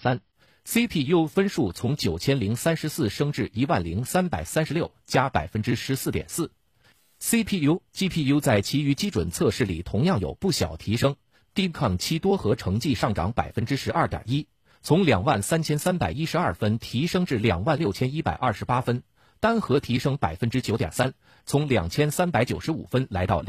CPU 分数从9034升至10336，加 14.4%。GPU 在其余基准测试里同样有不小提升， DeepCon 7多核成绩上涨 12.1%， 从23312分提升至26128分，单核提升 9.3%， 从2395分来到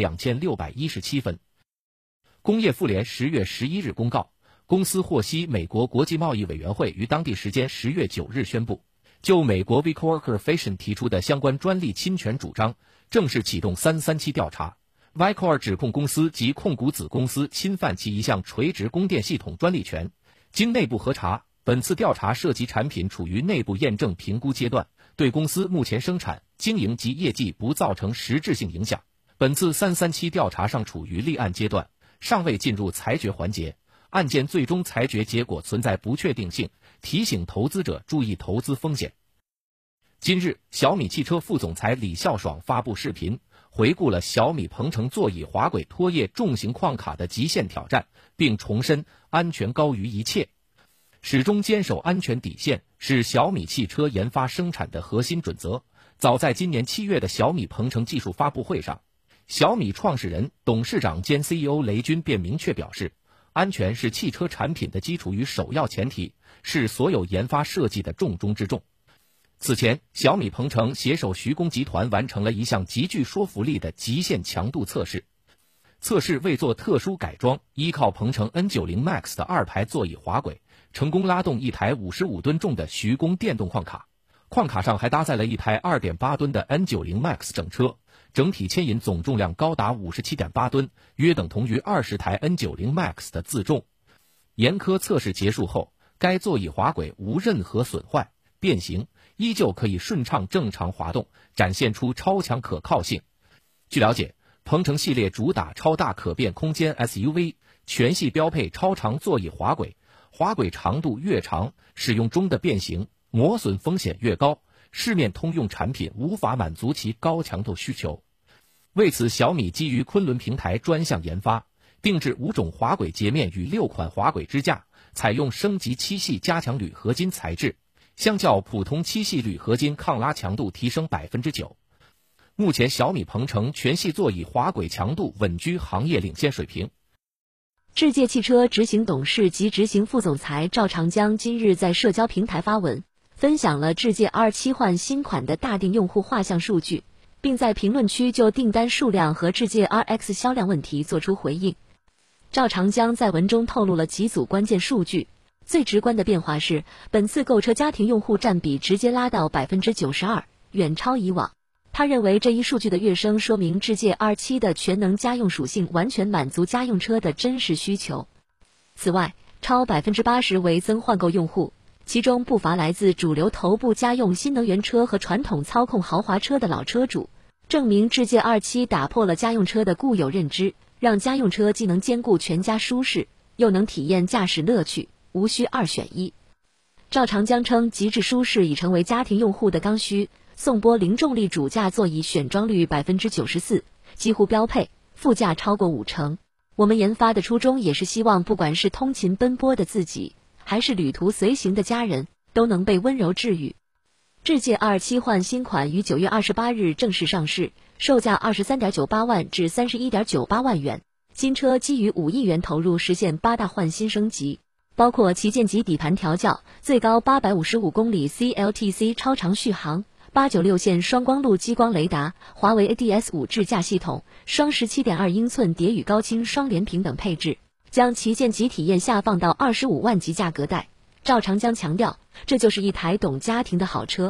2617分。工业妇联10月11日公告，公司获悉美国国际贸易委员会于当地时间10月9日宣布，就美国 Vicor Corporation 提出的相关专利侵权主张，正式启动337调查。Vicor 指控公司及控股子公司侵犯其一项垂直供电系统专利权。经内部核查，本次调查涉及产品处于内部验证评估阶段，对公司目前生产、经营及业绩不造成实质性影响。本次337调查尚处于立案阶段，尚未进入裁决环节，案件最终裁决结果存在不确定性，提醒投资者注意投资风险。今日，小米汽车副总裁李孝爽发布视频，回顾了小米鹏程座椅滑轨拖曳重型矿卡的极限挑战，并重申安全高于一切。始终坚守安全底线是小米汽车研发生产的核心准则。早在今年7月的小米鹏程技术发布会上，小米创始人、董事长兼 CEO 雷军便明确表示，安全是汽车产品的基础与首要前提，是所有研发设计的重中之重。此前，小米鹏程携手徐工集团完成了一项极具说服力的极限强度测试。测试未做特殊改装，依靠鹏程 N90 Max 的2排座椅滑轨，成功拉动一台55吨重的徐工电动矿卡。矿卡上还搭载了一台 2.8 吨的 N90 Max 整车，整体牵引总重量高达 57.8 吨，约等同于20台 N90 Max 的自重。严苛测试结束后，该座椅滑轨无任何损坏、变形，依旧可以顺畅正常滑动，展现出超强可靠性。据了解，鹏程系列主打超大可变空间 SUV， 全系标配超长座椅滑轨，滑轨长度越长，使用中的变形、磨损风险越高，市面通用产品无法满足其高强度需求。为此，小米基于昆仑平台专项研发，定制5种滑轨截面与6款滑轨支架，采用升级7系加强铝合金材质，相较普通7系铝合金抗拉强度提升 9%。 目前小米鹏程全系座椅滑轨强度稳居行业领先水平。 智界汽车执行董事及执行副总裁赵长江今日在社交平台发文，分享了智界 R7 换新款的大定用户画像数据，并在评论区就订单数量和智界 RX 销量问题做出回应。赵长江在文中透露了几组关键数据，最直观的变化是，本次购车家庭用户占比直接拉到 92%， 远超以往。他认为这一数据的跃升说明智界 R7 的全能家用属性完全满足家用车的真实需求。此外，超 80% 为增换购用户，其中不乏来自主流头部家用新能源车和传统操控豪华车的老车主，证明智界 R7 打破了家用车的固有认知，让家用车既能兼顾全家舒适，又能体验驾驶乐趣，无需2选1。赵长江称，极致舒适已成为家庭用户的刚需。颂波零重力主驾座椅选装率 94%， 几乎标配，副驾超过50%。我们研发的初衷也是希望，不管是通勤奔波的自己，还是旅途随行的家人，都能被温柔治愈。智界 R7 换新款于9月28日正式上市，售价 23.98 万至 31.98 万元。新车基于5亿元投入实现8大换新升级，包括旗舰级底盘调教，最高855公里 CLTC 超长续航，896线双光路激光雷达，华为 ADS5 智驾系统，双 17.2 英寸蝶羽高清双联屏等配置，将旗舰级体验下放到25万级价格带。赵长江强调，这就是一台懂家庭的好车。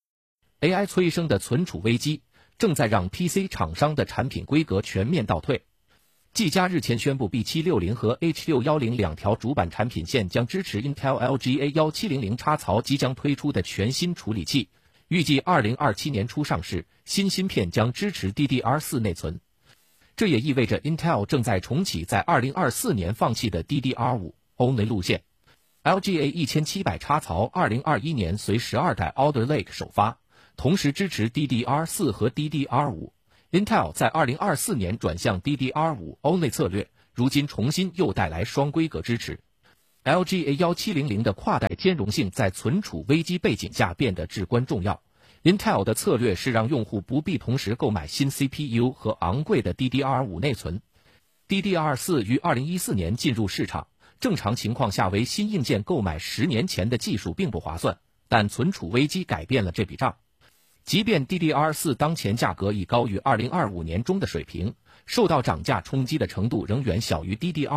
AI 催生的存储危机正在让 PC 厂商的产品规格全面倒退。技嘉日前宣布 B760 和 H610 两条主板产品线将支持 Intel LGA 1700插槽即将推出的全新处理器，预计2027年初上市，新芯片将支持 DDR4 内存。这也意味着 Intel 正在重启在2024年放弃的 DDR5 Only 路线。LGA 1700插槽2021年随12代 Alder Lake 首发，同时支持 DDR4 和 DDR5。Intel 在2024年转向 DDR5 Only 策略，如今重新又带来双规格支持。 LGA 1700的跨代兼容性在存储危机背景下变得至关重要。Intel 的策略是让用户不必同时购买新 CPU 和昂贵的 DDR5 内存。DDR4 于2014年进入市场，正常情况下为新硬件购买10年前的技术并不划算，但存储危机改变了这笔账。即便 DDR4 当前价格已高于2025年中的水平，受到涨价冲击的程度仍远小于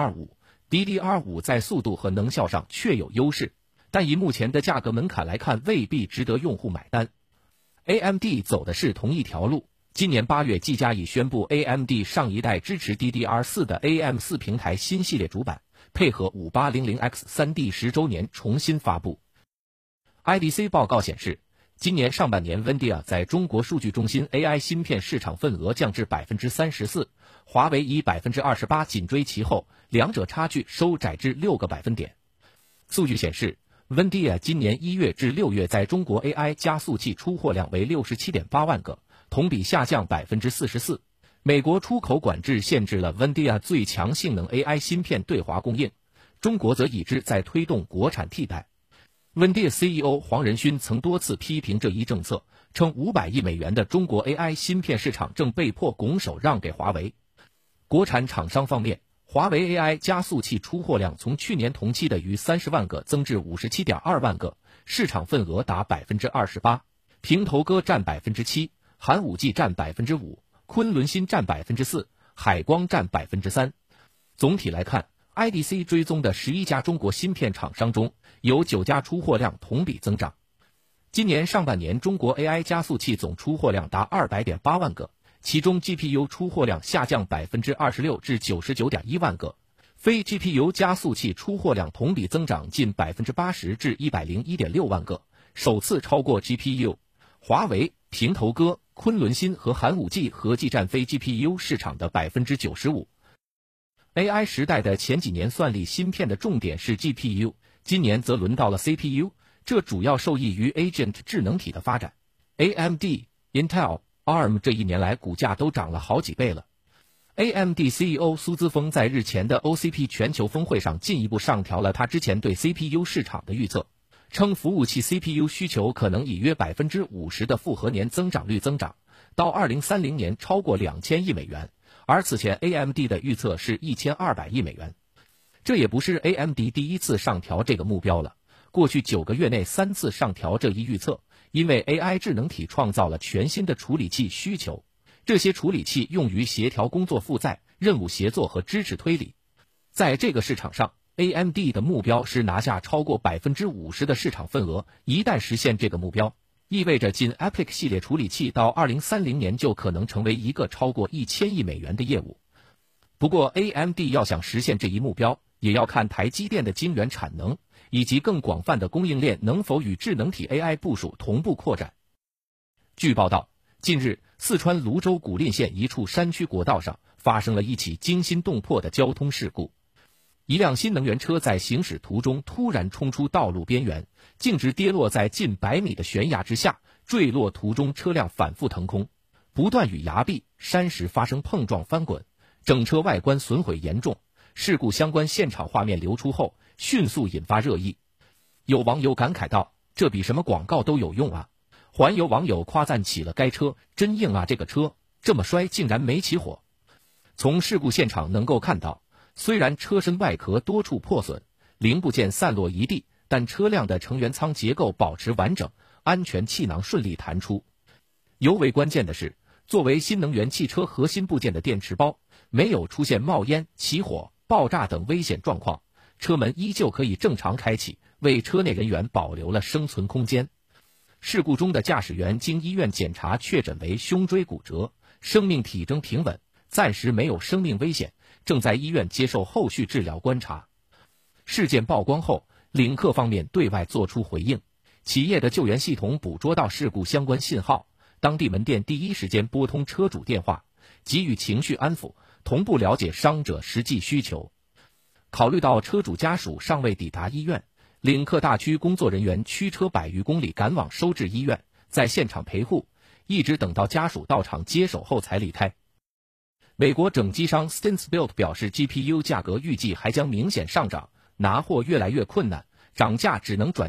DDR5。DDR5 在速度和能效上确有优势，但以目前的价格门槛来看，未必值得用户买单。AMD 走的是同一条路。今年8月，技嘉已宣布 AMD 上一代支持 DDR4 的 AM4 平台新系列主板，配合 5800X3D 10周年重新发布。IDC 报告显示，今年上半年 NVIDIA 在中国数据中心 AI 芯片市场份额降至 34%， 华为以 28% 紧追其后，两者差距收窄至6个百分点。数据显示，NVIDIA 今年1月至6月在中国 AI 加速器出货量为 67.8 万个，同比下降 44%。美国出口管制限制了 NVIDIA 最强性能 AI 芯片对华供应，中国则已知在推动国产替代。NVIDIA CEO 黄仁勋曾多次批评这一政策，称500亿美元的中国 AI 芯片市场正被迫拱手让给华为。国产厂商方面，华为 AI 加速器出货量从去年同期的逾30万个增至 57.2 万个，市场份额达 28%， 平头哥占 7%， 寒武纪占 5%， 昆仑芯占 4%， 海光占 3%。 总体来看， IDC 追踪的11家中国芯片厂商中，有9家出货量同比增长。今年上半年，中国 AI 加速器总出货量达 200.8 万个，其中 GPU 出货量下降 26% 至 99.1 万个，非 GPU 加速器出货量同比增长近 80% 至 101.6 万个，首次超过 GPU。 华为、平头哥、昆仑芯和寒武纪合计占非 GPU 市场的 95%。 AI 时代的前几年算力芯片的重点是 GPU， 今年则轮到了 CPU， 这主要受益于 Agent 智能体的发展。 AMD、Intel、ARM 这一年来股价都涨了好几倍了。 AMD CEO 苏姿丰在日前的 OCP 全球峰会上进一步上调了他之前对 CPU 市场的预测，称服务器 CPU 需求可能以约 50% 的复合年增长率增长，到2030年超过2000亿美元，而此前 AMD 的预测是1200亿美元。这也不是 AMD 第一次上调这个目标了，过去9个月内3次上调这一预测，因为 AI 智能体创造了全新的处理器需求，这些处理器用于协调工作负载、任务协作和支持推理。在这个市场上， AMD 的目标是拿下超过 50% 的市场份额，一旦实现这个目标，意味着仅 EPYC 系列处理器到2030年就可能成为一个超过1000亿美元的业务。不过 AMD 要想实现这一目标，也要看台积电的晶圆产能，以及更广泛的供应链能否与智能体 AI 部署同步扩展。据报道，近日四川泸州古蔺县一处山区国道上发生了一起惊心动魄的交通事故。一辆新能源车在行驶途中突然冲出道路边缘，径直跌落在近100米的悬崖之下，坠落途中车辆反复腾空，不断与崖壁、山石发生碰撞翻滚，整车外观损毁严重。事故相关现场画面流出后，迅速引发热议。有网友感慨道：“这比什么广告都有用啊！”还有网友夸赞起了该车：“真硬啊，这个车这么摔竟然没起火。”从事故现场能够看到，虽然车身外壳多处破损，零部件散落一地，但车辆的成员舱结构保持完整，安全气囊顺利弹出。尤为关键的是，作为新能源汽车核心部件的电池包，没有出现冒烟、起火、爆炸等危险状况，车门依旧可以正常开启，为车内人员保留了生存空间。事故中的驾驶员经医院检查确诊为胸椎骨折，生命体征平稳，暂时没有生命危险，正在医院接受后续治疗观察。事件曝光后，领克方面对外作出回应，企业的救援系统捕捉到事故相关信号，当地门店第一时间拨通车主电话，给予情绪安抚，同步了解伤者实际需求。考虑到车主家属尚未抵达医院，领克大区工作人员驱车100余公里赶往收治医院，在现场陪护，一直等到家属到场接手后才离开。美国整机商 Stinsbuilt 表示 GPU 价格预计还将明显上涨， 拿货越来越困难，涨价只能转